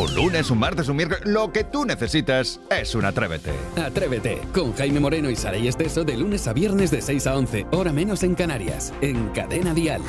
Un lunes, un martes, un miércoles, lo que tú necesitas es un Atrévete. Atrévete, con Jaime Moreno y Saray Esteso de lunes a viernes de 6 a 11, hora menos en Canarias, en Cadena Dial.